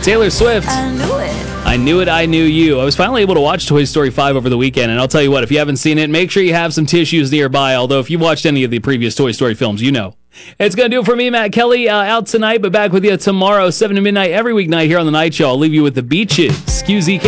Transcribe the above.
Taylor Swift. I knew it. I Knew It, I Knew You. I was finally able to watch Toy Story 5 over the weekend, and I'll tell you what, if you haven't seen it, make sure you have some tissues nearby, although if you've watched any of the previous Toy Story films, you know. It's going to do it for me, Matt Kelly, out tonight, but back with you tomorrow, 7 to midnight, every weeknight here on The Night Show. I'll leave you with The Beaches, QZK.